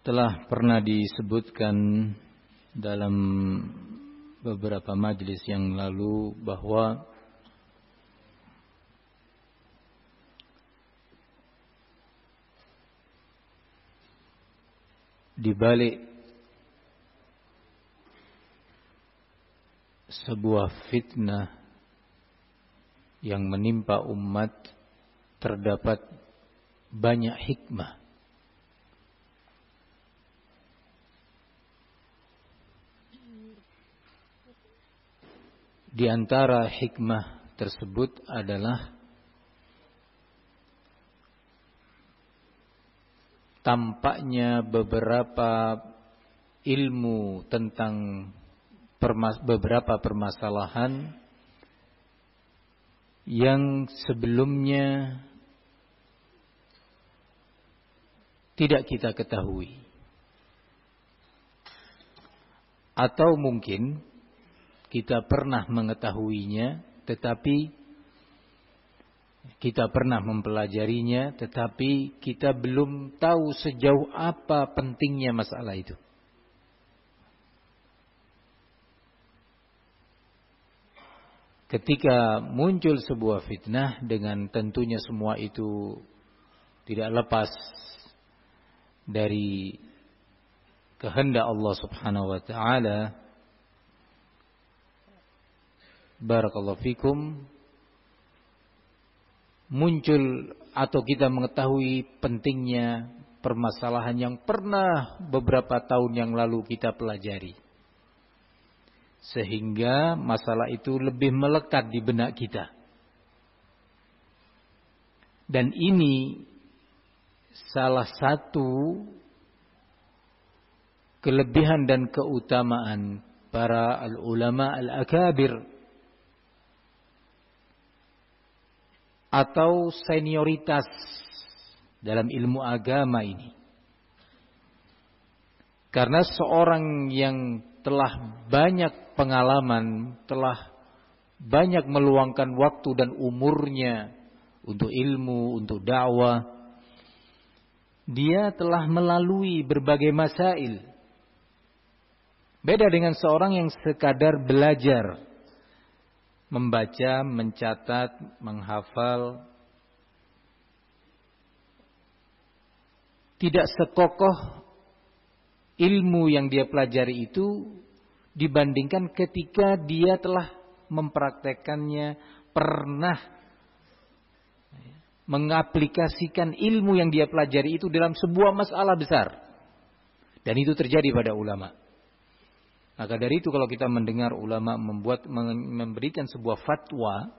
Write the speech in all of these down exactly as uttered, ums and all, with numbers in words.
Telah pernah disebutkan dalam beberapa majelis yang lalu bahwa di balik sebuah fitnah yang menimpa umat terdapat banyak hikmah. Di antara hikmah tersebut adalah tampaknya beberapa ilmu tentang permas- beberapa permasalahan yang sebelumnya tidak kita ketahui, atau mungkin kita pernah mengetahuinya, tetapi kita pernah mempelajarinya, tetapi kita belum tahu sejauh apa pentingnya masalah itu. Ketika muncul sebuah fitnah, dengan tentunya semua itu tidak lepas dari kehendak Allah Subhanahu wa taala. Barakallahu fikum, muncul atau kita mengetahui pentingnya permasalahan yang pernah beberapa tahun yang lalu kita pelajari, sehingga masalah itu lebih melekat di benak kita. Dan ini salah satu kelebihan dan keutamaan para al-ulama al-akabir atau senioritas dalam ilmu agama ini. Karena seorang yang telah banyak pengalaman, telah banyak meluangkan waktu dan umurnya untuk ilmu, untuk dakwah, dia telah melalui berbagai masail. Beda dengan seorang yang sekadar belajar, membaca, mencatat, menghafal, tidak sekokoh ilmu yang dia pelajari itu dibandingkan ketika dia telah mempraktekannya, pernah mengaplikasikan ilmu yang dia pelajari itu dalam sebuah masalah besar. Dan itu terjadi pada ulama. Maka dari itu kalau kita mendengar ulama membuat memberikan sebuah fatwa,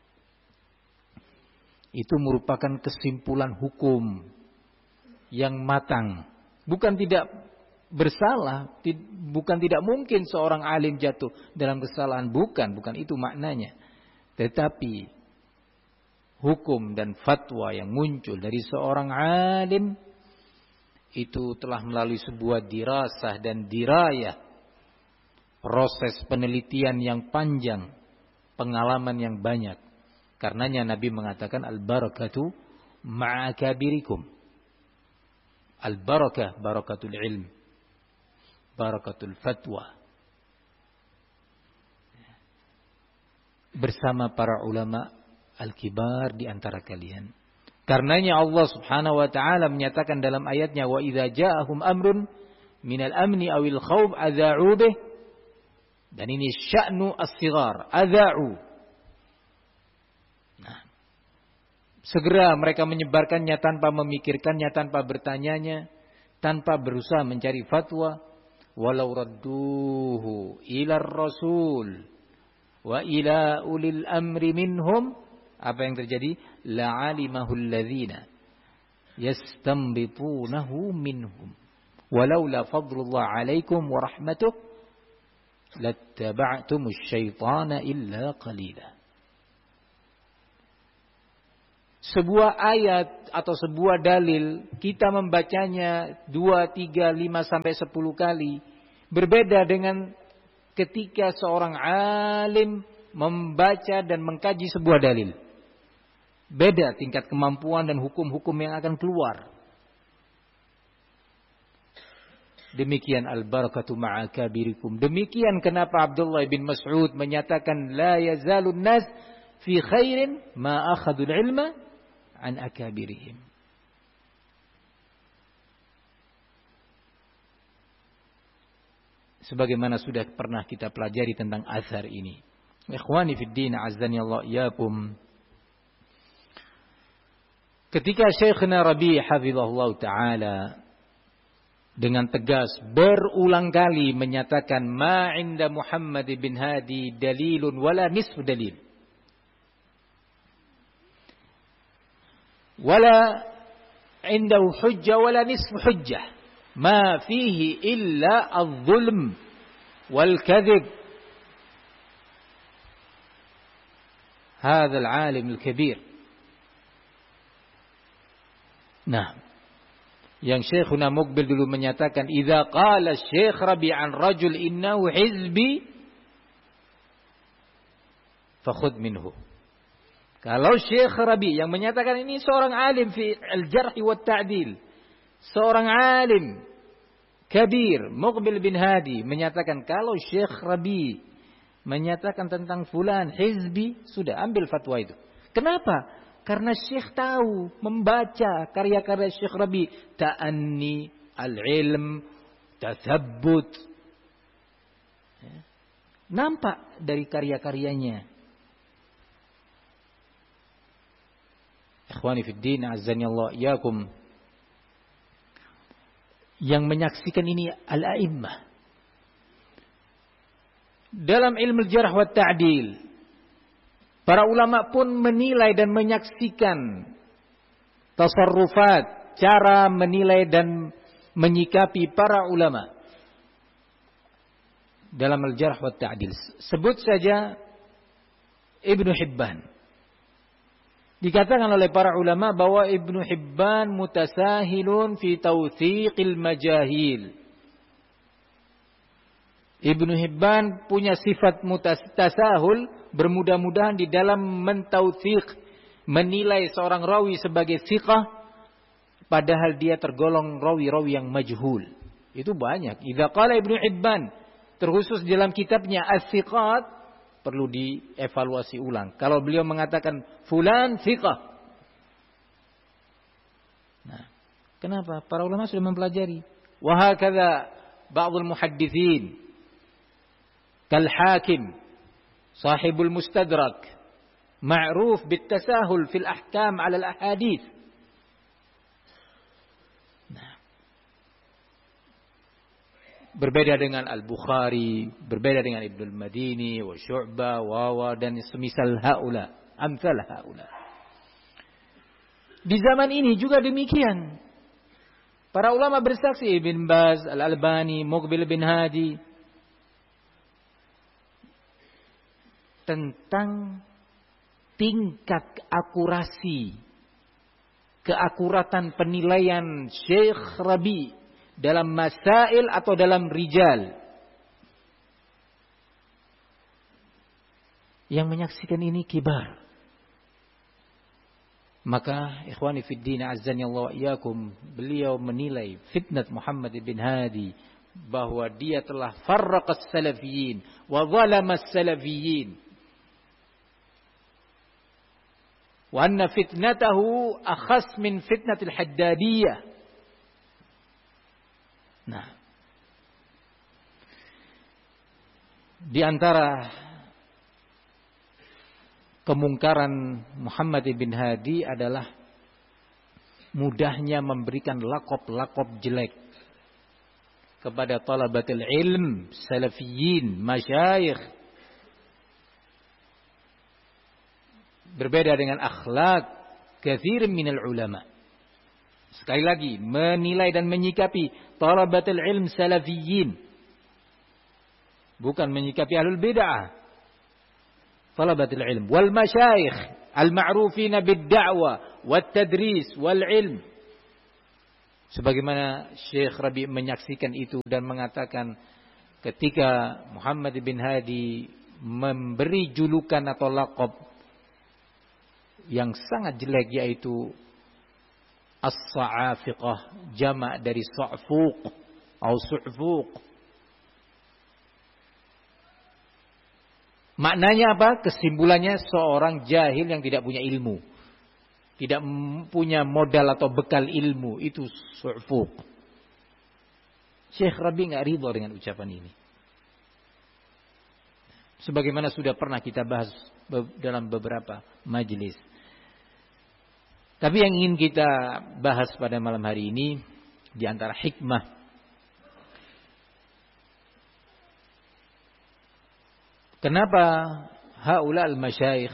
itu merupakan kesimpulan hukum yang matang. Bukan tidak bersalah, bukan tidak mungkin seorang alim jatuh dalam kesalahan, bukan, bukan itu maknanya. Tetapi hukum dan fatwa yang muncul dari seorang alim itu telah melalui sebuah dirasah dan dirayah, proses penelitian yang panjang, pengalaman yang banyak. Karenanya Nabi mengatakan al-barakatu ma'akabirikum. Al-barakah, barakatul ilm, barakatul fatwa, bersama para ulama al-kibar di antara kalian. Karenanya Allah Subhanahu wa taala menyatakan dalam ayatnya, wa idza ja'ahum amrun minal amni awil khawf adza'u bih. Dan ini sya'nu as-sighar, adza'u. Nah, segera mereka menyebarkannya tanpa memikirkannya, tanpa bertanyanya, tanpa berusaha mencari fatwa. Walau radduhu ila rasul wa ila ulil amri minhum, apa yang terjadi? La'alimahu alladhina yastanbitunahu minhum walaula fadlullah alaikum wa rahmatuh lattaba'tumus syaitana illa qalila. Sebuah ayat atau sebuah dalil, kita membacanya dua, tiga, lima sampai sepuluh kali, berbeda dengan ketika seorang alim membaca dan mengkaji sebuah dalil. Beda tingkat kemampuan dan hukum-hukum yang akan keluar. Demikian al-barakatu ma'a kabirikum. Demikian kenapa Abdullah bin Mas'ud menyatakan la yazalun nas fi khairin ma akhadul ilma an akabirihim. Sebagaimana sudah pernah kita pelajari tentang athar ini. Ikhwani fid din, azzani Allah iyakum. Ketika Syekhna Rabi' hafizahullah ta'ala dengan tegas berulang kali menyatakan ma 'inda Muhammad bin Hadi dalilun wala nisfu dalil. Wala 'indahu hujjah wala nisfu hujjah. Ma fihi illa adh-dhulm wal kadhib. Hadha al-'alim al-kabir. Nah, yang Syekhuna Muqbil dulu menyatakan idza qala Syekh Rabi' an rajul innahu hizbi fakhudh minhu. Kalau Syekh Rabi' yang menyatakan ini seorang alim fi al-jarh wa ta'dil, seorang alim kabir Muqbil bin Hadi menyatakan kalau Syekh Rabi' menyatakan tentang fulan hizbi, sudah ambil fatwa itu. Kenapa? Karena Syekh tahu, membaca karya-karya Syekh Rabi, ta'anni, al-ilm, tathabbut. Nampak dari karya-karyanya. Ikhwani fid din, azzani Allah iyakum. Yang menyaksikan ini al-a'immah. Dalam ilmu jarh wa ta'dil, para ulama pun menilai dan menyaksikan tasarrufat, cara menilai dan menyikapi para ulama dalam al-jarh wa ta'dil. Sebut saja Ibnu Hibban. Dikatakan oleh para ulama bahwa Ibnu Hibban mutasahilun fi tawthiqil majahil. Ibnu Hibban punya sifat mutasahul, bermudah-mudahan di dalam mentautsiq, menilai seorang rawi sebagai thiqah, padahal dia tergolong rawi-rawi yang majhul. Itu banyak. Idza qala Ibnu Hibban, terkhusus dalam kitabnya As-Thiqat, perlu dievaluasi ulang. Kalau beliau mengatakan fulan thiqah. Nah, kenapa? Para ulama sudah mempelajari. Wa hakadha ba'dul muhadditsin كالحاكم صاحب المستدرك معروف بالتساهل في الأحكام على الأحاديث. Nah, berbeda dengan Al-Bukhari, berbeda dengan Ibnul Madini, wa Syu'bah, wa dan semisal haula, amsal haula. Di zaman ini juga demikian. Para ulama bersaksi, Ibn Baz, Al-Albani, Muqbil bin Hadi, tentang tingkat akurasi, keakuratan penilaian Syekh Rabi dalam masail atau dalam rijal. Yang menyaksikan ini kibar. Maka ikhwani fid din, azzani Allah iyakum, beliau menilai fitnat Muhammad bin Hadi bahwa dia telah farraqas salafiyin wa zalamas salafiyin. Wa anna fitnatahu akhas min fitnatil haddadiyah. Nah, di antara kemungkaran Muhammad bin Hadi adalah mudahnya memberikan lakop-lakop jelek kepada talabatul ilm, salafiyin, masyayikh. Berbeda dengan akhlak katsir minal ulama. Sekali lagi, menilai dan menyikapi talabatul ilm salafiyin, bukan menyikapi ahlul bid'ah. Talabatul ilm wal masyayikh al-ma'rufina bid-da'wa wat tadris wal ilm. Sebagaimana Syekh Rabi menyaksikan itu dan mengatakan ketika Muhammad bin Hadi memberi julukan atau laqab yang sangat jelek, yaitu as-sa'afiqah, jamak dari sa'fuq. atau su'fuq. Maknanya apa? Kesimpulannya seorang jahil yang tidak punya ilmu, tidak punya modal atau bekal ilmu, itu su'fuq. Syekh Rabi nggak ridho dengan ucapan ini. Sebagaimana sudah pernah kita bahas dalam beberapa majelis. Tapi yang ingin kita bahas pada malam hari ini, di antara hikmah kenapa haula al-masyayikh,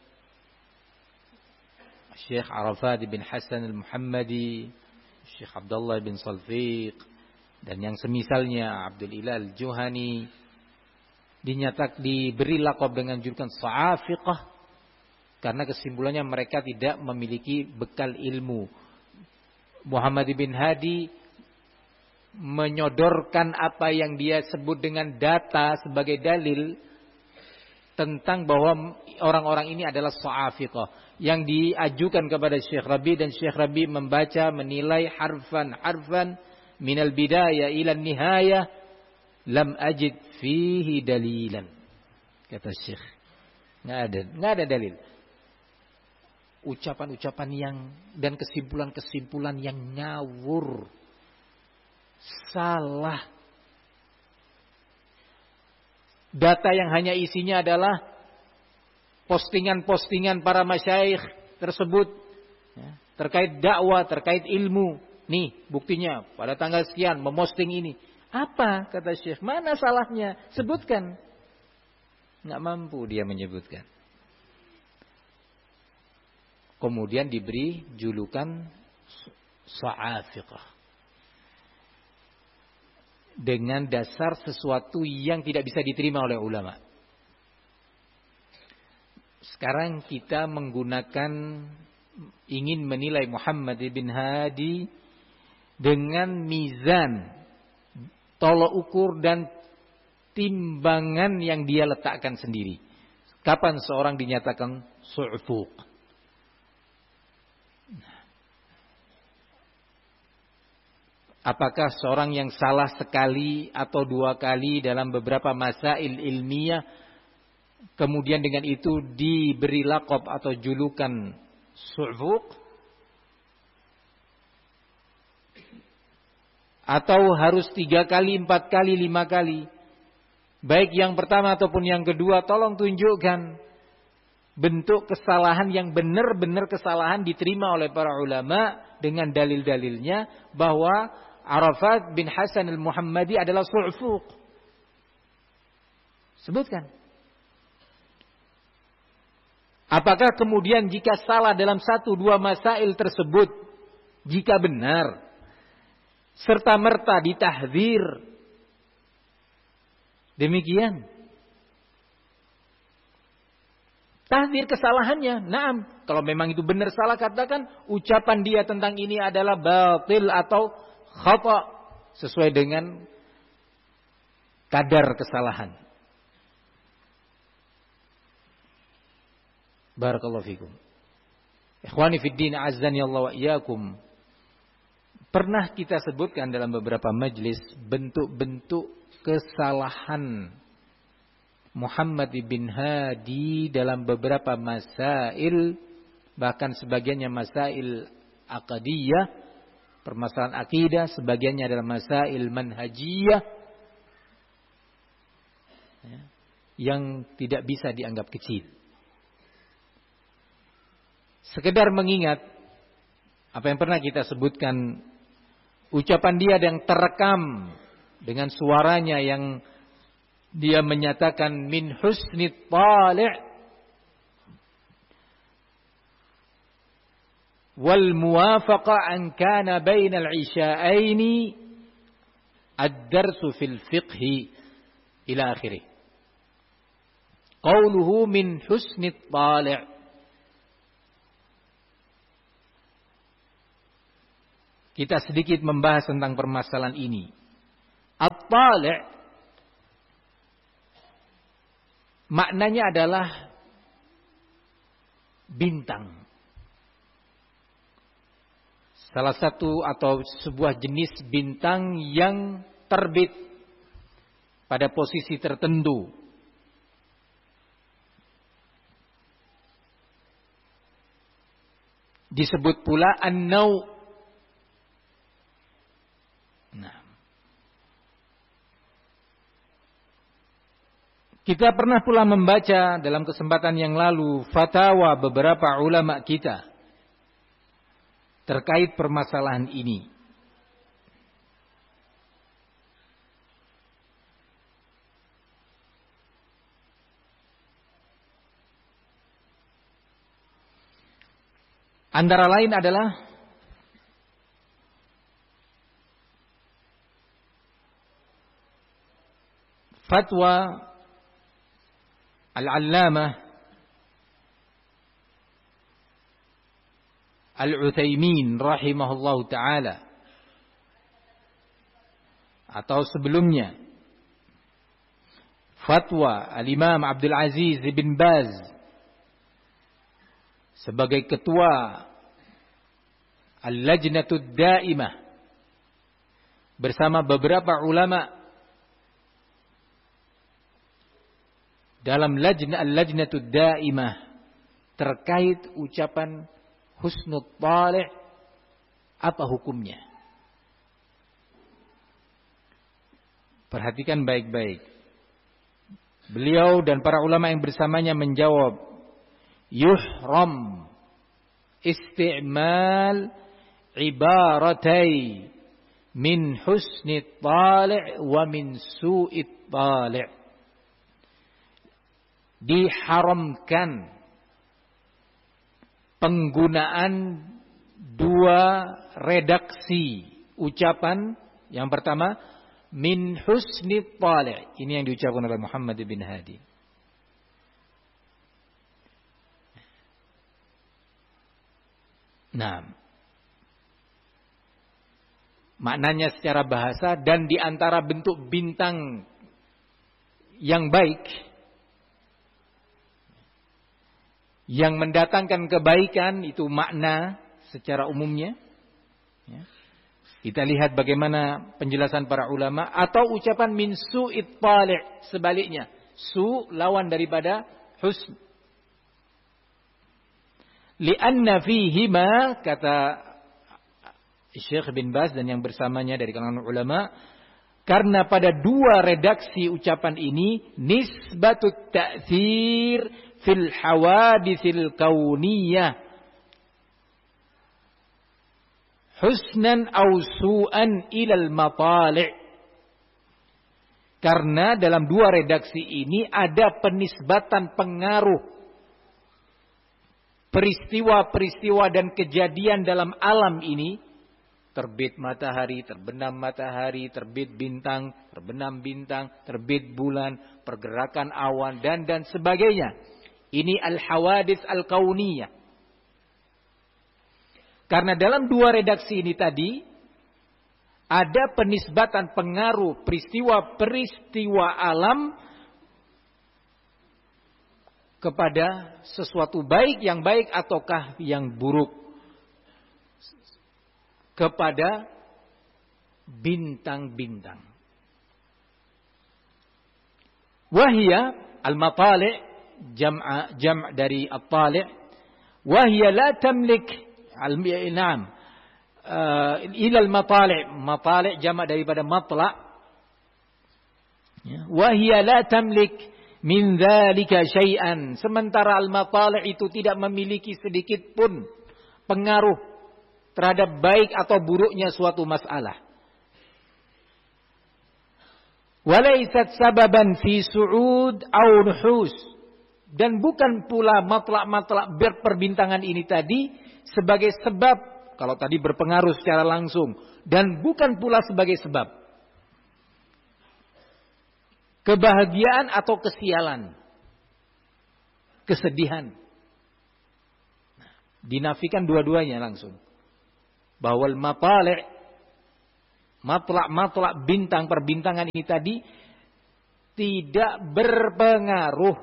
Syekh Arafat bin Hasan al-Muhammadi, Syekh Abdullah bin Salfiq, dan yang semisalnya, Abdul Ilah al-Juhani, dinyatak diberi laqab dengan julukan Sa'afiqah, karena kesimpulannya mereka tidak memiliki bekal ilmu. Muhammad bin Hadi menyodorkan apa yang dia sebut dengan data sebagai dalil tentang bahwa orang-orang ini adalah Sa'afiqah, yang diajukan kepada Syekh Rabi, dan Syekh Rabi membaca, menilai harfan harfan minal bidayah ila nihayah, lam ajid fihi dalilan, kata Syekh. Nggak ada, nggak ada dalil. Ucapan-ucapan yang dan kesimpulan-kesimpulan yang ngawur, salah. Data yang hanya isinya adalah postingan-postingan para masyayikh tersebut ya, terkait dakwah, terkait ilmu. Nih buktinya pada tanggal sekian memosting ini. Apa kata Syekh? Mana salahnya? Sebutkan. Nggak mampu dia menyebutkan. Kemudian diberi julukan Sa'afiqah, dengan dasar sesuatu yang tidak bisa diterima oleh ulama. Sekarang kita menggunakan, ingin menilai Muhammad bin Hadi dengan mizan, tolok ukur dan timbangan yang dia letakkan sendiri. Kapan seorang dinyatakan su'fuq? Apakah seorang yang salah sekali atau dua kali dalam beberapa masail ilmiah, kemudian dengan itu diberi laqab atau julukan su'fuq? Atau harus tiga kali, empat kali, lima kali? Baik yang pertama ataupun yang kedua, tolong tunjukkan bentuk kesalahan yang benar-benar kesalahan diterima oleh para ulama dengan dalil-dalilnya bahwa Arafat bin Hasan al-Muhammadi adalah su'fuq. Sebutkan. Apakah kemudian jika salah dalam satu dua masail tersebut, jika benar, serta merta ditahdzir? Demikian. Tahdzir kesalahannya. Naam, kalau memang itu benar salah, katakan ucapan dia tentang ini adalah batil atau khata, sesuai dengan kadar kesalahan. Barakallahu fikum. Ikhwani fid din, azzani Allah wa iyyakum. Pernah kita sebutkan dalam beberapa majlis bentuk-bentuk kesalahan Muhammad bin Hadi dalam beberapa masail, bahkan sebagiannya masail aqdiyah, permasalahan akidah, sebagiannya adalah masail manhajiyah ya, yang tidak bisa dianggap kecil. Sekedar mengingat apa yang pernah kita sebutkan, ucapan dia yang terekam dengan suaranya yang dia menyatakan min husnit tali' wal muwafaqa an kana bainal isha'aini ad-darsu fil fiqhi ila akhirih. Qauluhu min husnit tali'. Kita sedikit membahas tentang permasalahan ini. At-tali' maknanya adalah bintang. Salah satu atau sebuah jenis bintang yang terbit pada posisi tertentu. Disebut pula an-nau'. Nah, kita pernah pula membaca dalam kesempatan yang lalu fatwa beberapa ulama kita terkait permasalahan ini. Antara lain adalah fatwa Al-Allamah Al-Utsaimin rahimahullahu taala, atau sebelumnya fatwa Al-Imam Abdul Aziz bin Baz sebagai ketua Al-Lajnatud Daimah bersama beberapa ulama dalam lajna Al-Lajnatud Daimah terkait ucapan husnul talih, apa hukumnya? Perhatikan baik-baik. Beliau dan para ulama yang bersamanya menjawab, yuhram isti'mal ibaratai min husni talih wa min su'i talih. Diharamkan penggunaan dua redaksi ucapan. Yang pertama, min husni talih. Ini yang diucapkan oleh Muhammad bin Hadi. Nah, maknanya secara bahasa, dan di antara bentuk bintang yang baik, yang mendatangkan kebaikan, itu makna secara umumnya. Ya. Kita lihat bagaimana penjelasan para ulama. Atau ucapan min su'it talih, sebaliknya. Su lawan daripada husn. Lianna fihima, kata Syekh bin Baz dan yang bersamanya dari kalangan ulama, karena pada dua redaksi ucapan ini nisbatut ta'thir fil hawaditsil kauniyah husnan aw su'an ilal matali'. Karena dalam dua redaksi ini ada penisbatan pengaruh peristiwa-peristiwa dan kejadian dalam alam ini, terbit matahari, terbenam matahari, terbit bintang, terbenam bintang, terbit bulan, pergerakan awan, dan dan sebagainya. Ini al-hawadits al-kauniyah. Karena dalam dua redaksi ini tadi ada penisbatan pengaruh peristiwa-peristiwa alam kepada sesuatu baik, yang baik ataukah yang buruk, kepada bintang-bintang. Wahia al-matali' jam'a jam' dari at-tali', wahia la tamlik al-na'am uh, ila al-matali', matali' jama' daripada matla', ya. Wahia la tamlik min dzalika syai'an, sementara al-matali' itu tidak memiliki sedikit pun pengaruh terhadap baik atau buruknya suatu masalah. Walaysat sababan fi su'ud aw nuhus, dan bukan pula matlak-matlak berperbintangan ini tadi sebagai sebab, kalau tadi berpengaruh secara langsung, dan bukan pula sebagai sebab kebahagiaan atau kesialan, kesedihan. Nah, dinafikan dua-duanya langsung. Bahwa al-matali', matlak-matlak bintang perbintangan ini tadi tidak berpengaruh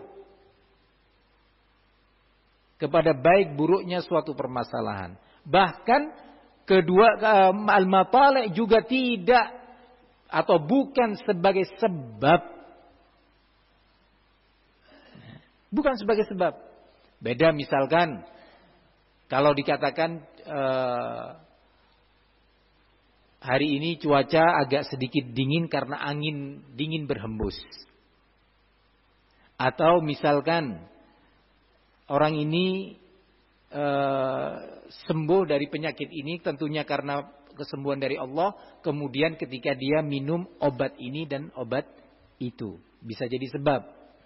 kepada baik buruknya suatu permasalahan. Bahkan kedua al-matali' juga tidak atau bukan sebagai sebab. Bukan sebagai sebab. Beda misalkan kalau dikatakan uh, hari ini cuaca agak sedikit dingin karena angin dingin berhembus. Atau misalkan orang ini uh, sembuh dari penyakit ini tentunya karena kesembuhan dari Allah. Kemudian ketika dia minum obat ini dan obat itu. Bisa jadi sebab.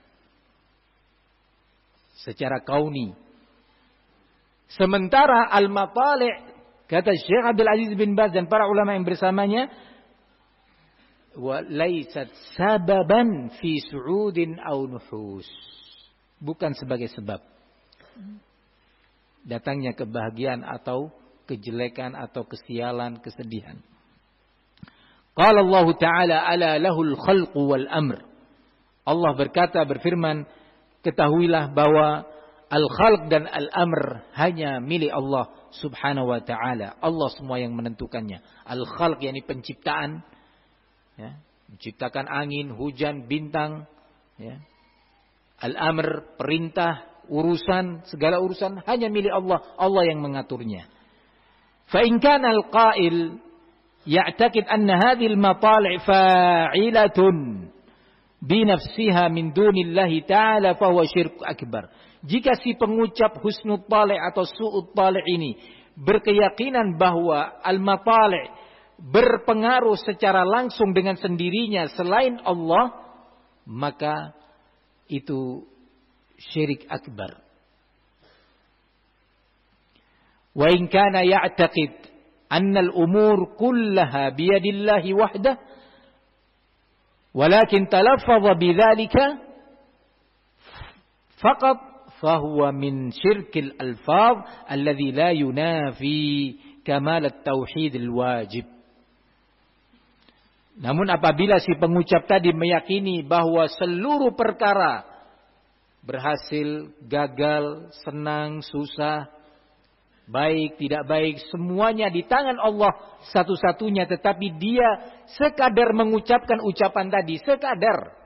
Secara kauni. Sementara al-matali' kata Syekh Abdul Aziz bin Baz dan para ulama yang bersamanya, wa laysat sababan fi su'udin aw nuhus. Bukan sebagai sebab datangnya kebahagiaan atau kejelekan atau kesialan, kesedihan. Qala Allah Ta'ala ala lahul khalqu wal amr. Allah berkata, berfirman, ketahuilah bahwa al-khalq dan al-amr hanya milik Allah subhanahu wa ta'ala. Allah semua yang menentukannya. Al-khalq yakni penciptaan. Ya, menciptakan angin, hujan, bintang. Ya. Al-amr, perintah, urusan, segala urusan hanya milik Allah. Allah yang mengaturnya. فَإِنْ كَانَ الْقَائِلِ يَعْتَقِدْ أَنَّ هَذِهِ الْمَطَالِعِ فَاعِلَةٌ بِنَفْسِهَا مِنْ دُونِ اللَّهِ تَعَالَى فَهُوَ شِرْكٌ أَكْبَرٌ. Jika si pengucap husnul tali' atau su'ud tali' ini berkeyakinan bahwa al-matali' berpengaruh secara langsung dengan sendirinya selain Allah, maka itu syirik akbar. Wa in kana ya'taqid anna al-umur kullaha biyadillahi wahdah walakin talaffaza bidzalika faqat fahuwa min syirkil alfaz alladhi la yunafi kamal at-tauhid al-wajib. Namun apabila si pengucap tadi meyakini bahwa seluruh perkara berhasil, gagal, senang, susah, baik, tidak baik, semuanya di tangan Allah satu-satunya, tetapi dia sekadar mengucapkan ucapan tadi, sekadar.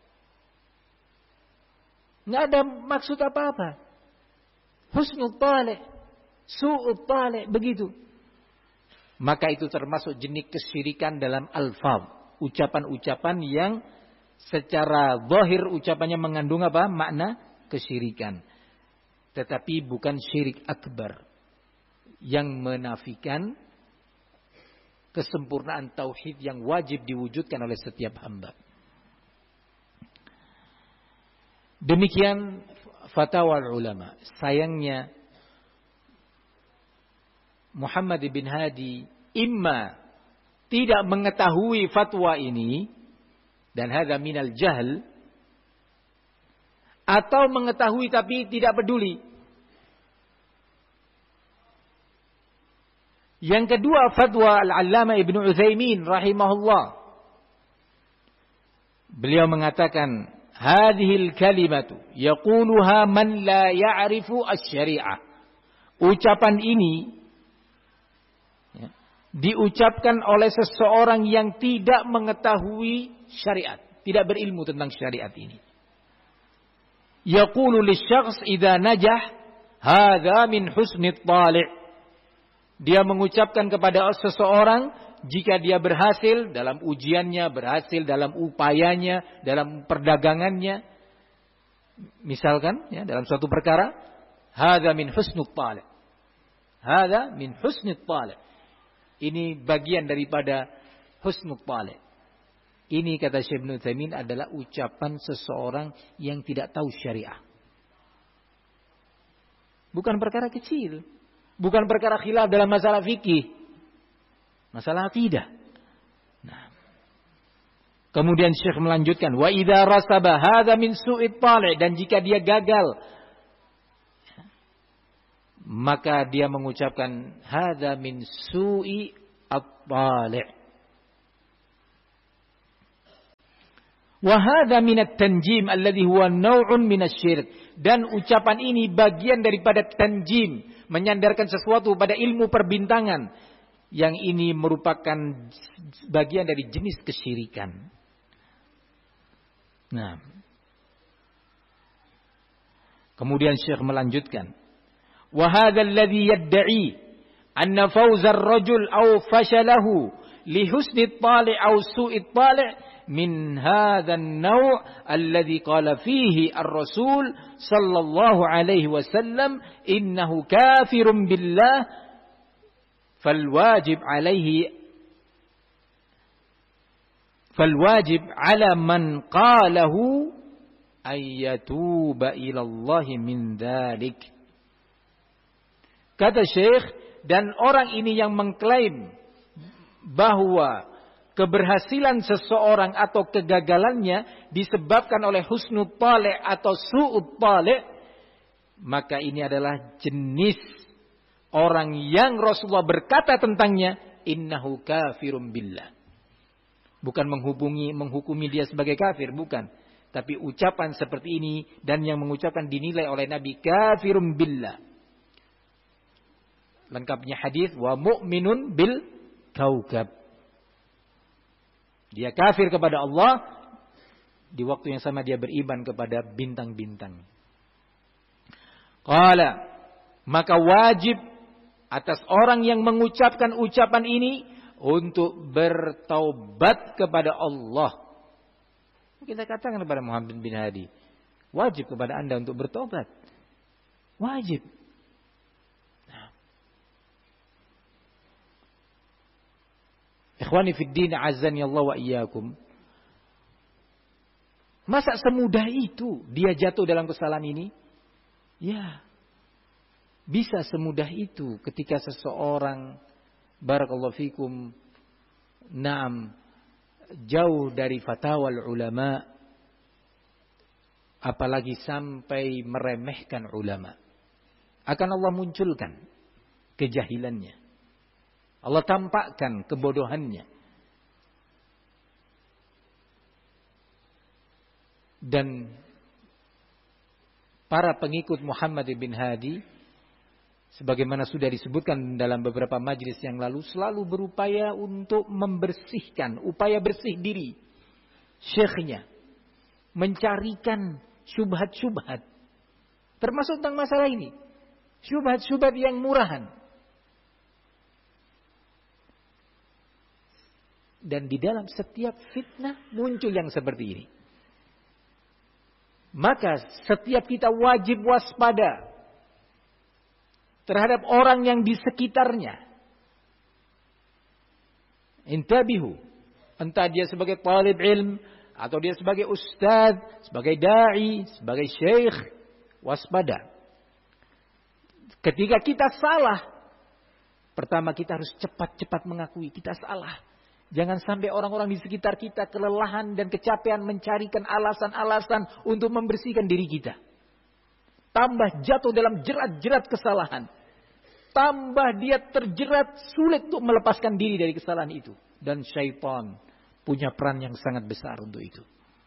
Nggak ada maksud apa-apa. Husnul tali', su'ud tali', begitu. Maka itu termasuk jenis kesyirikan dalam alfaz. Ucapan-ucapan yang secara zahir ucapannya mengandung apa? Makna kesyirikan. Tetapi bukan syirik akbar. Yang menafikan kesempurnaan tauhid yang wajib diwujudkan oleh setiap hamba. Demikian fatwa ulama. Sayangnya Muhammad bin Hadi imma tidak mengetahui fatwa ini dan hadza minal jahl, atau mengetahui tapi tidak peduli. Yang kedua fatwa Al-Allamah Ibnu Utsaimin rahimahullah. Beliau mengatakan hadhil kalimatu yaquluha man la ya'rifu asy-syari'ah. Ucapan ini ya, diucapkan oleh seseorang yang tidak mengetahui syariat, tidak berilmu tentang syariat ini. Yaqulu lisyakhs idza najah hadza min husnit tali'. Dia mengucapkan kepada seseorang jika dia berhasil dalam ujiannya, berhasil dalam upayanya, dalam perdagangannya, misalkan ya, dalam suatu perkara, hadza min husnut tali'. Hadza min husnut tali'. Ini bagian daripada husnut tali'. Ini kata Syekh Ibnu Utsaimin adalah ucapan seseorang yang tidak tahu syariah. Bukan perkara kecil. Bukan perkara khilaf dalam masalah fikih. Masalah akidah. Nah. Kemudian Syekh melanjutkan, wa idza rasaba hadza min su'it tali', dan jika dia gagal maka dia mengucapkan hadza min su'i at-tali'. Wa hadza min at-tanjim alladhi huwa naw'un min asy-syirk. Dan ucapan ini bagian daripada tanjim, menyandarkan sesuatu pada ilmu perbintangan, yang ini merupakan bagian dari jenis kesyirikan. Nah, kemudian Syekh melanjutkan, wa hadzal ladzi yad'i anna fawza ar-rajul aw fashalahu li husni at-tali' aw su'i at-tali' min hadha an-naw' alladhi qala fihi ar-rasul sallallahu alaihi wasallam innahu kafirun billah fal wajib alaihi fal wajib ala man qalahu ayyatuba ila Allah min dzalik. Kata Syekh, dan orang ini yang mengklaim bahwa keberhasilan seseorang atau kegagalannya disebabkan oleh husnul tali' atau su'ut tali', maka ini adalah jenis orang yang Rasulullah berkata tentangnya, innahu kafirun billah. Bukan menghubungi, menghukumi dia sebagai kafir, bukan. Tapi ucapan seperti ini dan yang mengucapkan dinilai oleh Nabi kafirun billah. Lengkapnya hadis, wa mu'minun bil kaukab. Dia kafir kepada Allah, di waktu yang sama dia beriman kepada bintang-bintang. Qala, maka wajib atas orang yang mengucapkan ucapan ini untuk bertaubat kepada Allah. Kita katakan kepada Muhammad bin Hadi, wajib kepada Anda untuk bertobat. Wajib. Ikhwani fid din, azani Allah wa iyyakum. Masa semudah itu dia jatuh dalam kesalahan ini? Ya. Bisa semudah itu ketika seseorang, barakallahu fikum, naam, jauh dari fatwa ulama, apalagi sampai meremehkan ulama. Akan Allah munculkan kejahilannya. Allah tampakkan kebodohannya. Dan para pengikut Muhammad bin Hadi, sebagaimana sudah disebutkan dalam beberapa majlis yang lalu, selalu berupaya untuk membersihkan, upaya bersih diri syekhnya, mencarikan syubhat-syubhat, termasuk tentang masalah ini, syubhat-syubhat yang murahan. Dan di dalam setiap fitnah muncul yang seperti ini. Maka setiap kita wajib waspada terhadap orang yang di sekitarnya. Intabihu. Entah dia sebagai talib ilm, atau dia sebagai ustadz, sebagai da'i, sebagai syekh. Waspada. Ketika kita salah, pertama kita harus cepat-cepat mengakui kita salah. Jangan sampai orang-orang di sekitar kita kelelahan dan kecapean mencarikan alasan-alasan untuk membersihkan diri kita. Tambah jatuh dalam jerat-jerat kesalahan. Tambah dia terjerat, sulit untuk melepaskan diri dari kesalahan itu. Dan syaitan punya peran yang sangat besar untuk itu.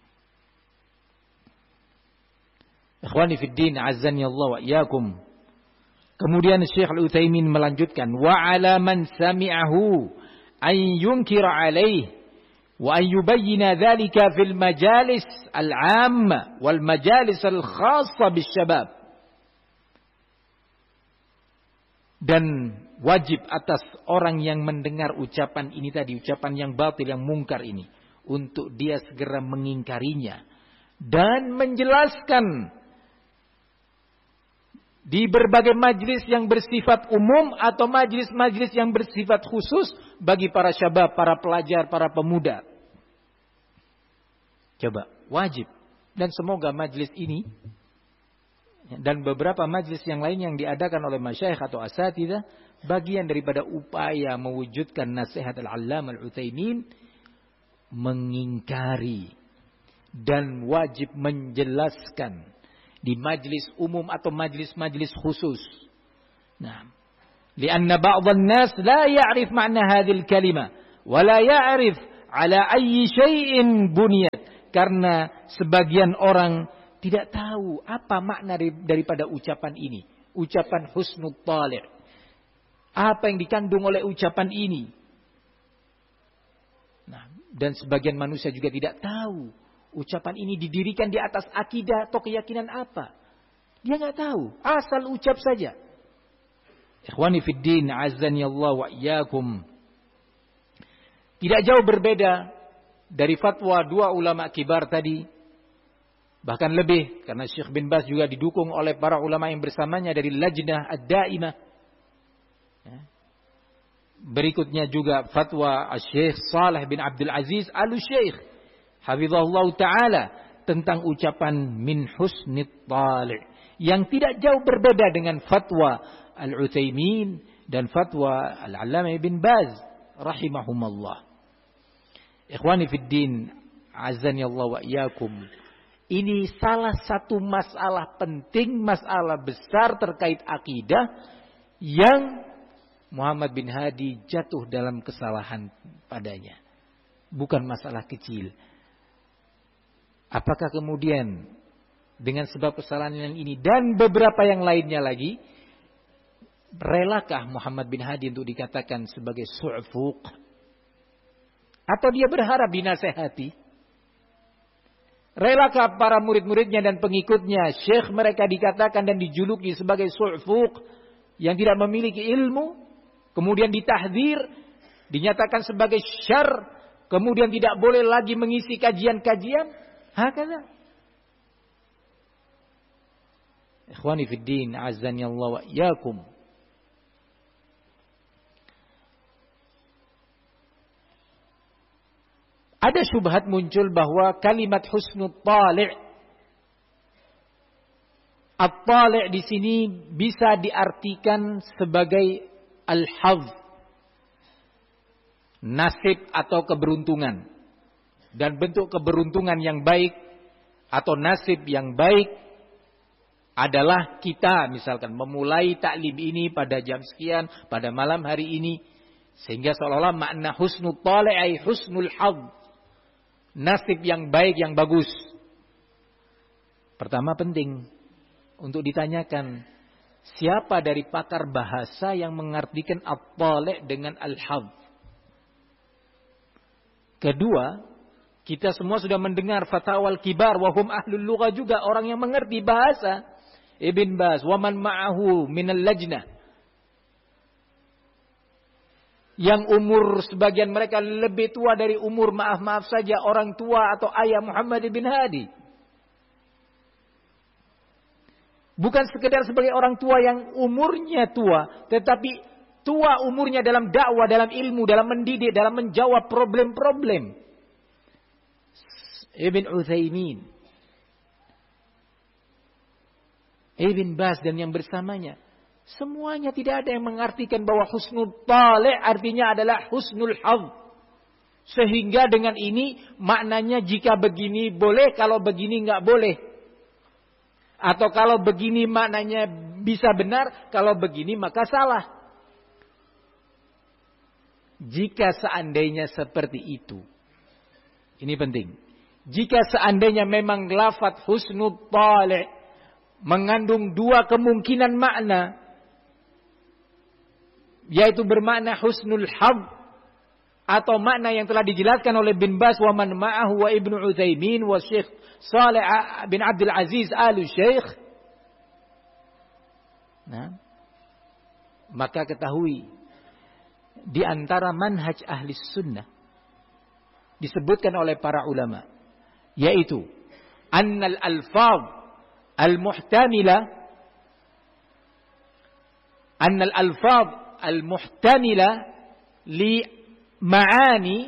Ikhwani fid din, azani Allah wa iyyakum. Kemudian Syekh Al-Utsaimin melanjutkan, wa ala man sami'ahu an yunkira alaih wa an yubayyina dhalika fil majalis al-'amma wal majalis al-khassa bisyabab. Dan wajib atas orang yang mendengar ucapan ini tadi, ucapan yang batil, yang mungkar ini, untuk dia segera mengingkarinya dan menjelaskan di berbagai majlis yang bersifat umum atau majlis-majlis yang bersifat khusus bagi para syabab, para pelajar, para pemuda. Coba, wajib. Dan semoga majlis ini dan beberapa majlis yang lain yang diadakan oleh masyayikh atau asatidzah bagian daripada upaya mewujudkan nasihat al-Allamah Al-Utsaimin, mengingkari dan wajib menjelaskan di majlis umum atau majlis-majlis khusus. Nah, lianna ba'dhan nas la ya'rif ma'na hadhil kalimah wa la ya'rif ala ayyi syai'in buniyat. Karena sebagian orang tidak tahu apa makna daripada ucapan ini, ucapan husnul tali'. Apa yang dikandung oleh ucapan ini? Nah, dan sebagian manusia juga tidak tahu ucapan ini didirikan di atas akidah atau keyakinan apa. Dia nggak tahu, asal ucap saja. Ikhwani fid din, azzani Allah wa iyyakum. Tidak jauh berbeda dari fatwa dua ulama kibar tadi. Bahkan lebih, karena Syekh bin Baz juga didukung oleh para ulama yang bersamanya dari Lajnah Ad-Daimah. Berikutnya juga fatwa Syekh Saleh bin Abdul Aziz Al-Syekh hafizahullah ta'ala tentang ucapan min husnit tali' yang tidak jauh berbeda dengan fatwa Al-Utsaimin dan fatwa Al-Allamah bin Baz rahimahumallah. Ikhwani fid din, azani Allah wa iyyakum. Ini salah satu masalah penting, masalah besar terkait akidah yang Muhammad bin Hadi jatuh dalam kesalahan padanya. Bukan masalah kecil. Apakah kemudian dengan sebab kesalahan ini dan beberapa yang lainnya lagi, relakah Muhammad bin Hadi untuk dikatakan sebagai su'fuq? Atau dia berharap dinasehati? Relakah para murid-muridnya dan pengikutnya, syekh mereka dikatakan dan dijuluki sebagai su'fuq yang tidak memiliki ilmu? Kemudian ditahdzir, dinyatakan sebagai syarr, kemudian tidak boleh lagi mengisi kajian-kajian. Hakala. Ikhwani fid din, azani Allah wa iyyakum. Ada syubhat muncul bahwa kalimat husnul tali', at-tali' di sini bisa diartikan sebagai al-hadz, nasib atau keberuntungan. Dan bentuk keberuntungan yang baik atau nasib yang baik adalah kita misalkan memulai taklim ini pada jam sekian, pada malam hari ini. Sehingga seolah-olah makna husnul tali' ay husnul hadz, nasib yang baik, yang bagus. Pertama penting untuk ditanyakan, siapa dari pakar bahasa yang mengartikan at-tali' dengan al-hadz? Kedua, kita semua sudah mendengar fatwa al-kibar wa hum ahlul lughah, juga orang yang mengerti bahasa. Ibn Baz wa man ma'ahu minal lajnah, yang umur sebagian mereka lebih tua dari umur, maaf-maaf saja, orang tua atau ayah Muhammad bin Hadi. Bukan sekedar sebagai orang tua yang umurnya tua, tetapi tua umurnya dalam dakwah, dalam ilmu, dalam mendidik, dalam menjawab problem-problem. Ibn Utsaimin, Ibn Baz dan yang bersamanya, semuanya tidak ada yang mengartikan bahwa husnul tali' artinya adalah husnul hadz. Sehingga dengan ini maknanya jika begini boleh, kalau begini enggak boleh. Atau kalau begini maknanya bisa benar, kalau begini maka salah. Jika seandainya seperti itu, ini penting. Jika seandainya memang lafadz husnul tali' mengandung dua kemungkinan makna, yaitu bermakna husnul hadz atau makna yang telah dijelaskan oleh bin Baz wa man ma'ahu wa Ibnu Utsaimin wa Syekh Saleh bin Abdul Aziz Al-Syekh. Nah, maka ketahui di antara manhaj ahli sunnah disebutkan oleh para ulama, yaitu annal alfaz al-muhtamila annal alfaz al-muhtamila li ma'ani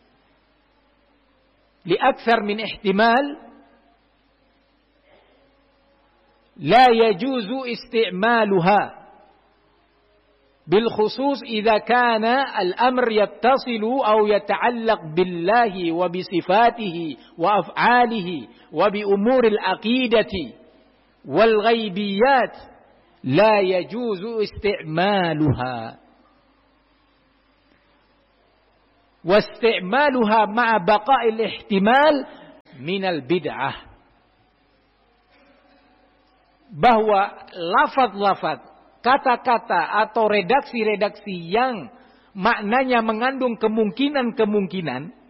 li akthar min ihtimal la yajuzu isti'maluha بالخصوص إذا كان الأمر يتصل أو يتعلق بالله وبصفاته وأفعاله وبأمور العقيدة والغيبيات لا يجوز استعمالها واستعمالها مع بقاء الاحتمال من البدعة. Bahwa lafaz-lafaz kata-kata atau redaksi-redaksi yang maknanya mengandung kemungkinan-kemungkinan,